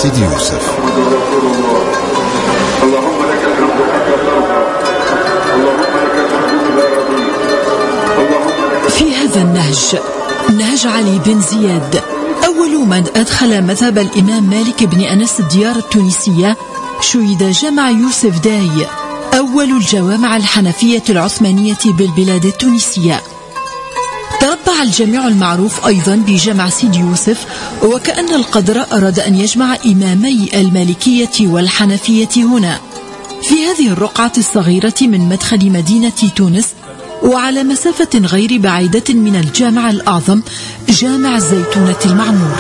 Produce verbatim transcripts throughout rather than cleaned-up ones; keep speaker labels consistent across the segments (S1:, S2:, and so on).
S1: سيدي يوسف.
S2: اللهم لك الحمد حتى ترضى، اللهم لك الحمد إذا رضيت، اللهم لك.
S3: في هذا النهج نهج علي بن زياد أول من أدخل مذهب الإمام مالك بن أنس الديار التونسية شيد جامع يوسف داي، أول الجوامع الحنفية العثمانية بالبلاد التونسية. تربع الجامع المعروف أيضا بجامع سيدي يوسف، وكأن القدر أراد أن يجمع إمامي المالكية والحنفية هنا في هذه الرقعة الصغيرة من مدخل مدينة تونس، وعلى مسافة غير بعيدة من الجامع الأعظم جامع الزيتونة المعمور.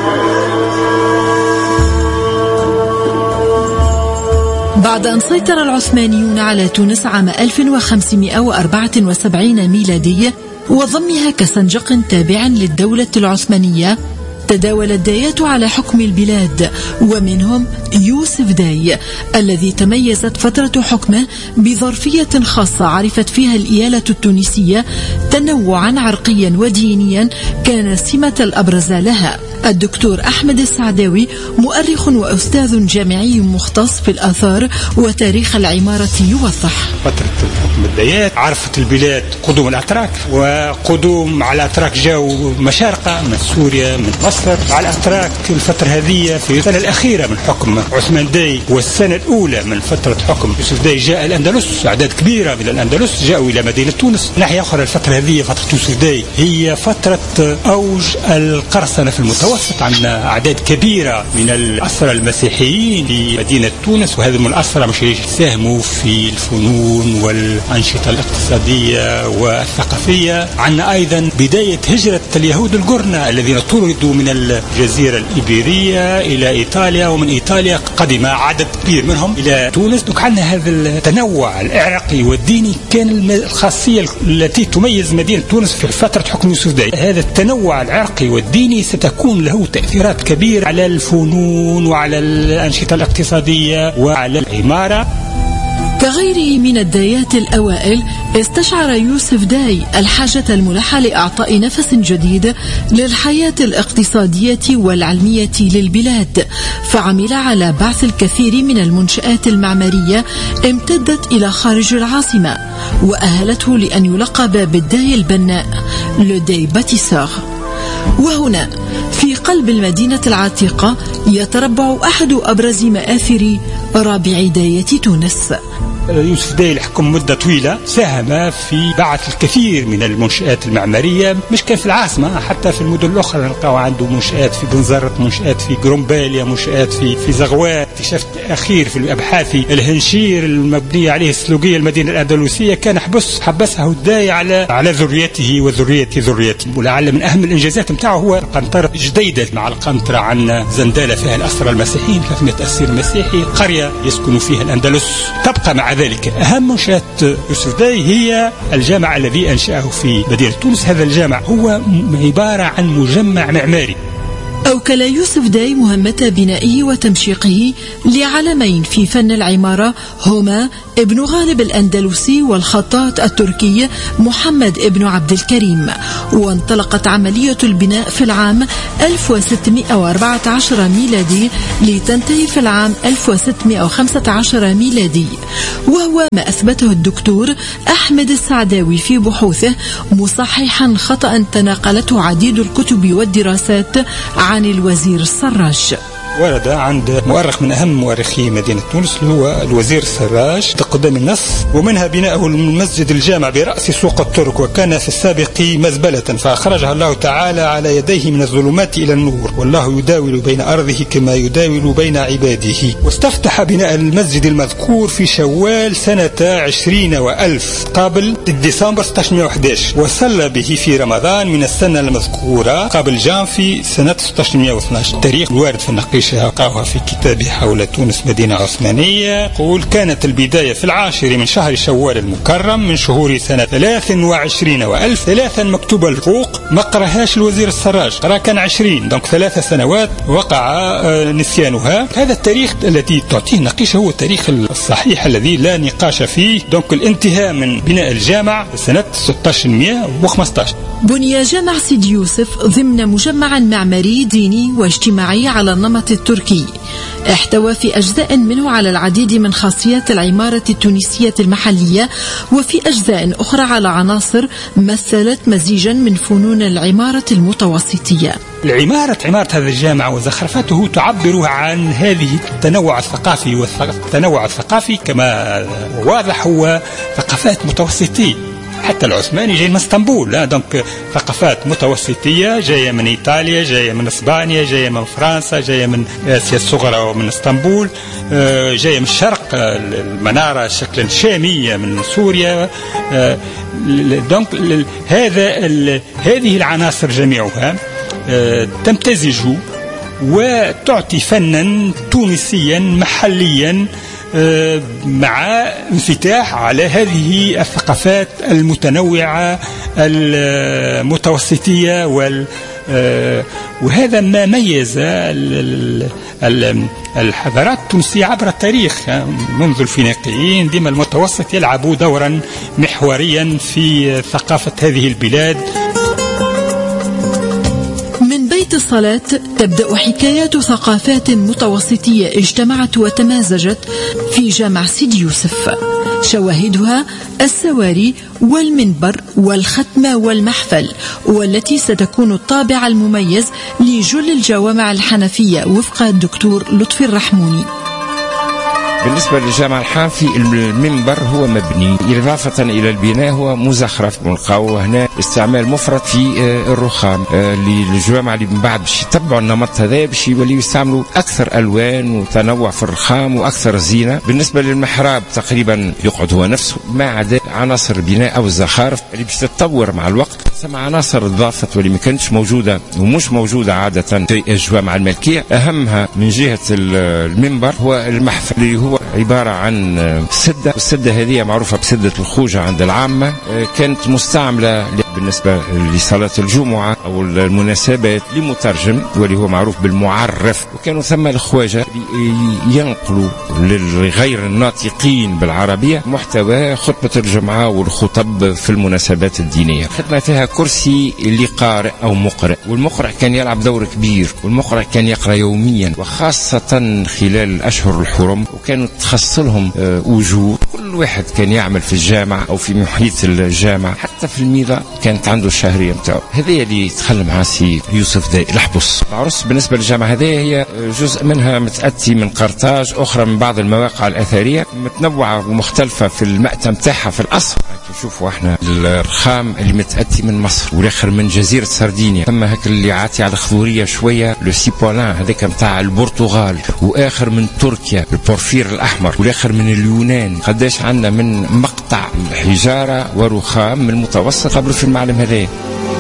S3: بعد أن سيطر العثمانيون على تونس عام ألف وخمسمائة وأربعة وسبعين ميلادي وضمها كسنجق تابع للدولة العثمانية، تداول الدايات على حكم البلاد، ومنهم يوسف داي الذي تميزت فترة حكمه بظرفية خاصة عرفت فيها الإيالة التونسية تنوعا عرقيا ودينيا كان سمة الأبرز لها. الدكتور أحمد السعداوي مؤرخ وأستاذ جامعي مختص في الآثار وتاريخ العمارة يوضح:
S4: فترة حكم الدايات عرفت البلاد قدوم الأتراك، وقدوم على الأتراك جاءوا مشارقة من سوريا من مصر على الأتراك. الفترة هذه في السنة الأخيرة من حكم عثمان داي والسنة الأولى من فترة حكم يوسف داي جاء الأندلس، أعداد كبيرة من الأندلس جاءوا إلى مدينة تونس. ناحية أخرى الفترة هذه فترة يوسف داي هي فترة أوج القرصنة في المتوسط، عندنا أعداد كبيرة من الأسرى المسيحيين في مدينة تونس، وهذا من الأسرى مش يساهموا في الفنون والأنشطة الاقتصادية والثقافية. عندنا أيضا بداية هجرة اليهود القرنة الذين طردوا من الجزيرة الإيبيرية إلى إيطاليا، ومن إيطاليا قدم عدد كبير منهم إلى تونس. عندنا هذا التنوع العرقي والديني كان الخاصية التي تميز مدينة تونس في فترة حكم يوسف داي. هذا التنوع العرقي والديني ستكون له تأثيرات كبيرة على الفنون وعلى الأنشطة الاقتصادية وعلى العمارة.
S3: كغيره من الدايات الأوائل استشعر يوسف داي الحاجة الملحة لإعطاء نفس جديد للحياة الاقتصادية والعلمية للبلاد، فعمل على بعث الكثير من المنشآت المعمارية امتدت إلى خارج العاصمة، وأهلته لأن يلقب بالداي البناء لو داي باتيسور. وهنا في قلب المدينة العتيقة يتربع أحد أبرز مآثر رابع داية تونس.
S4: يوسف داي حكم مدة طويلة، ساهم في بعث الكثير من المنشآت المعمارية، مش كان في العاصمة، حتى في المدن الأخرى نلقاو عنده منشآت في بنزرت، منشآت في جرومباليا، منشآت في في زغوات. اكتشفت أخير في الأبحاث الهنشير المبنية عليه السلوقية المدينة الأندلسية كان حبس حبسها الداي على على ذريته وذرية ذريته. ولعل من أهم الإنجازات نتاعه هو قنطرة جديدة مع القنطرة عن زندالة فيها الأسرى المسيحيين ثلاثمائة أسير مسيحي، قرية يسكن فيها الأندلس. تبقى مع ذلك أهم منشآت يوسف داي هي الجامع الذي أنشأه في مدينة تونس. هذا الجامع هو عبارة عن مجمع معماري.
S3: أوكل يوسف داي مهمة بنائه وتمشيقه لعلمين في فن العمارة هما ابن غالب الأندلسي والخطاط التركي محمد ابن عبد الكريم، وانطلقت عملية البناء في العام ألف وستمائة وأربعة عشر ميلادي لتنتهي في العام ألف وستمائة وخمسة عشر ميلادي، وهو ما أثبته الدكتور أحمد السعداوي في بحوثه مصححا خطأ تناقلته عديد الكتب والدراسات عن الوزير السراج.
S4: ورد عند مؤرخ من أهم مؤرخي مدينة تونس اللي هو الوزير السراج تقدم النص: ومنها بناؤه المسجد الجامع برأس سوق الترك، وكان في السابق مزبلة فأخرجها الله تعالى على يديه من الظلمات إلى النور، والله يداول بين أرضه كما يداول بين عباده. واستفتح بناء المسجد المذكور في شوال سنة عشرين وألف قبل ديسمبر ستة عشر وأحد عشر، وصلى به في رمضان من السنة المذكورة قبل جانفي سنة ستة عشر واثني عشر. التاريخ الوارد في النقيش ألقاها في كتابه حول تونس مدينة عثمانية. يقول: كانت البداية في العاشر من شهر شوال المكرم من شهور سنة ثلاث وعشرين وألف. ثلاثا مكتوبة الفوق ما قراهاش الوزير السراج، قرا كان عشرين، دونك ثلاث سنوات وقع نسيانها. هذا التاريخ الذي تعطيه النقيشة هو التاريخ الصحيح الذي لا نقاش فيه. دونك الانتهاء من بناء الجامع سنة ستة عشر وخمسة عشر.
S3: بني جامع سيدي يوسف ضمن مجمع معماري ديني واجتماعي على النمط التركي. احتوى في أجزاء منه على العديد من خاصيات العمارة التونسية المحلية، وفي أجزاء أخرى على عناصر مثلت مزيجا من فنون العمارة المتوسطية.
S4: العمارة عمارة هذا الجامع وزخرفته تعبر عن هذه التنوع الثقافي، والتنوع الثقافي كما واضح هو ثقافات متوسطية. حتى العثماني جاي من اسطنبول، لا دونك ثقافات متوسطية جاية من إيطاليا، جاية من إسبانيا، جاية من فرنسا، جاية من آسيا الصغرى ومن اسطنبول، جاية من الشرق المنارة شكلا شامية من سوريا. دونك هذا هذه العناصر جميعها تمتزج وتعطي فنا تونسيا محليا مع انفتاح على هذه الثقافات المتنوعة المتوسطية، وهذا ما ميز الحضارات التونسية عبر التاريخ منذ الفينيقيين. ديما المتوسط يلعب دورا محوريا في ثقافة هذه البلاد.
S3: بيت الصلاة تبدأ حكايات ثقافات متوسطية اجتمعت وتمازجت في جامع سيدي يوسف، شواهدها السواري والمنبر والختمة والمحفل، والتي ستكون الطابع المميز لجل الجوامع الحنفية وفق الدكتور لطفي الرحموني.
S1: بالنسبة للجامع الحنفي المنبر هو مبني، إضافة إلى البناء هو مزخرف. ونلقاو هنا استعمال مفرط في الرخام للجوامع اللي من بعد باش يتبعوا النمط هذا، باش يوليو يستعملوا أكثر ألوان وتنوع في الرخام وأكثر زينة. بالنسبة للمحراب تقريبا يقعد هو نفسه، ما عدا عناصر البناء أو الزخارف اللي باش تتطور مع الوقت. ثم عناصر اضافت واللي ما كانتش موجودة ومش موجودة عادة في الجوامع الملكية. أهمها من جهة المنبر هو المحفل اللي هو عبارة عن سدة، والسدة هذه معروفة بسدة الخوجة عند العامة، كانت مستعملة بالنسبة لصلاة الجمعة أو المناسبات لمترجم واللي هو معروف بالمعرف. وكانوا ثم الخواجة ينقلوا للغير الناطقين بالعربية محتوى خطبة الجمعة والخطب في المناسبات الدينية. خدمة فيها كرسي لقارئ أو مقرئ، والمقرئ كان يلعب دور كبير، والمقرئ كان يقرأ يوميا وخاصة خلال الأشهر الحرم، وكانوا تخص لهم أجور. كل واحد كان يعمل في الجامع أو في محيط الجامع، حتى في الميضة كانت عنده الشهرية متاعه. هذه اللي تخلم مع سي يوسف داي الحبس. العرس بالنسبة للجامعة هذه هي جزء منها متأتي من قرطاج، أخرى من بعض المواقع الأثرية متنوعة ومختلفة في المأتم تاعها في الأصل. نشوفوا احنا الرخام اللي متأتي من مصر والاخر من جزيرة سردينيا، ثم هاك اللي عاتي على الخضورية شوية لو سيبولان هذاك متاع البرتغال، واخر من تركيا البورفير الأحمر، والاخر من اليونان. قداش عندنا من مقطع حجارة ورخام من المتوسط قبل في المعلم هذا.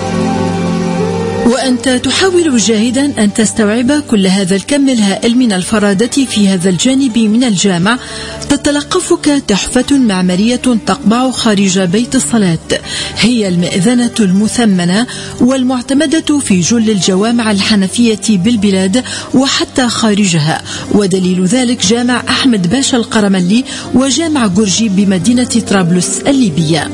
S3: وأنت تحاول جاهدا أن تستوعب كل هذا الكم الهائل من الفرادة في هذا الجانب من الجامع، تتلقفك تحفة معمارية تقبع خارج بيت الصلاة، هي المئذنة المثمنة والمعتمدة في جل الجوامع الحنفية بالبلاد وحتى خارجها، ودليل ذلك جامع أحمد باشا القرملي وجامع جورجي بمدينة طرابلس الليبية.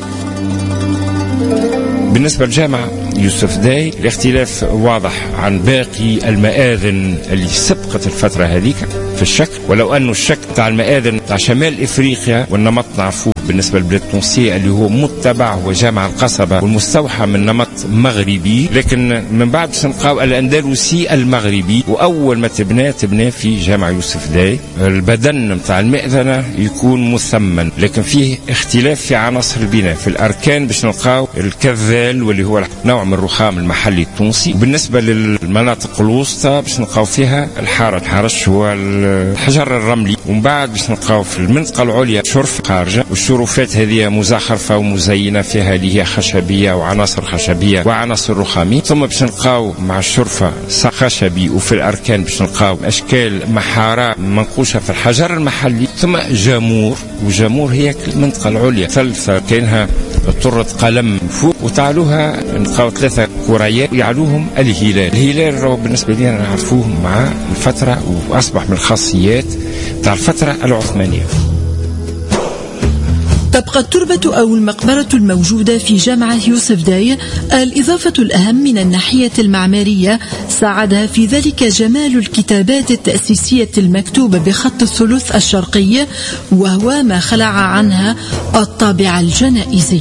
S1: بالنسبة للجامع يوسف داي الاختلاف واضح عن باقي المآذن اللي سبقت الفترة هذيك في الشكل، ولو أنه الشكل تاع المآذن تاع شمال إفريقيا والنمط نعرفوه بالنسبة للبلاد التونسية اللي هو متبع هو جامع القصبة والمستوحى من نمط مغربي، لكن من بعد سنلقاو الأندلسي المغربي، وأول ما تبناه تبناه في جامع يوسف داي. البدن تاع المئذنة يكون مثمن، لكن فيه اختلاف في عناصر البناء. في الأركان باش نلقاو الكذال واللي هو نوع من الرخام المحلي التونسي. بالنسبة للمناطق الوسطى باش نلقاو فيها الحارة، الحرش هو الحجر الرملي. ومن بعد باش نلقاو في المنطقة العليا شرف خارجة، والشرفات هذه مزخرفة ومزينة فيها اللي هي خشبية وعناصر خشبية وعناصر رخامية. ثم باش نلقاو مع الشرفة خشبي، وفي الأركان باش نلقاو أشكال محارة منقوشة في الحجر المحلي. ثم جامور، وجامور هي المنطقة العليا ثالثة كأنها طرة قلم فوق، وتعلوها نلقاو ثلاثة كريات يعلوهم الهلال. الهلال بالنسبة لنا نعرفوه مع الفترة وأصبح من الخاصيات تاع الفترة العثمانية.
S3: تبقى التربة أو المقبرة الموجودة في جامعة يوسف داي الإضافة الأهم من الناحية المعمارية، ساعدها في ذلك جمال الكتابات التأسيسية المكتوبة بخط الثلث الشرقي، وهو ما خلع عنها الطابع الجنائزي.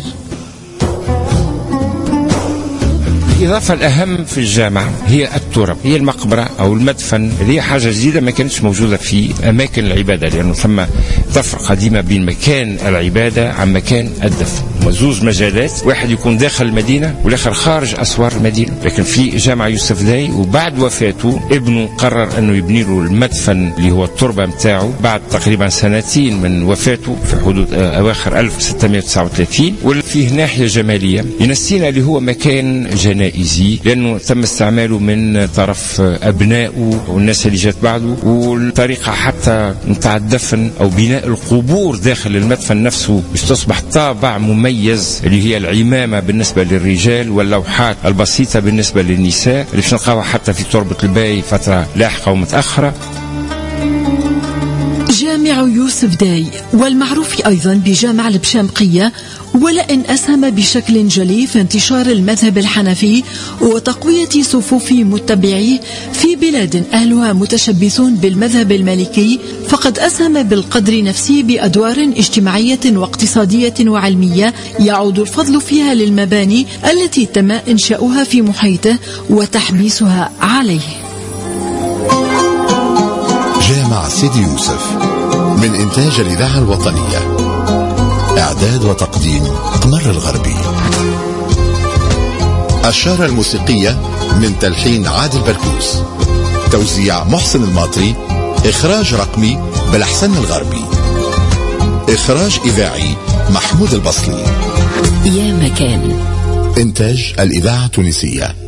S1: الإضافة الأهم في الجامعة هي التراب، هي المقبرة أو المدفن. هذه حاجة جديدة ما كانتش موجودة في أماكن العبادة، لأنه ثم تفرق قديمة بين مكان العبادة عن مكان الدفن. زوج مجالات، واحد يكون داخل المدينة والآخر خارج أسوار المدينة. لكن في جامعة يوسف داي وبعد وفاته ابنه قرر أنه يبني له المدفن اللي هو التربة متاعه بعد تقريبا سنتين من وفاته في حدود أواخر ألف وستمائة وتسعة وثلاثين. وفيه ناحية جمالية ينسينا اللي هو مكان جنائزي، لأنه تم استعماله من طرف أبنائه والناس اللي جات بعده، والطريقة حتى متاع الدفن أو بناء القبور داخل المدفن نفسه باش تصبح طابع مميز اللي هي العمامة بالنسبة للرجال واللوحات البسيطة بالنسبة للنساء اللي باش نلقاوها حتى في تربة الباي فترة لاحقة ومتأخرة.
S3: جامع يوسف داي والمعروف أيضا بجامع البشامقية، ولئن أسهم بشكل جلي في انتشار المذهب الحنفي وتقوية صفوف متبعيه في بلاد أهلها متشبثون بالمذهب المالكي، فقد أسهم بالقدر نفسه بأدوار اجتماعية واقتصادية وعلمية يعود الفضل فيها للمباني التي تم إنشاؤها في محيطه وتحبيسها عليه.
S5: جامع سيدي يوسف من إنتاج الإذاعة الوطنية، إعداد وتقديم قمر الغربي. الشارة الموسيقية من تلحين عادل بركوس، توزيع محسن الماطري، إخراج رقمي بالأحسن الغربي، إخراج إذاعي محمود البصلي.
S3: يا مكان،
S5: إنتاج الإذاعة التونسية.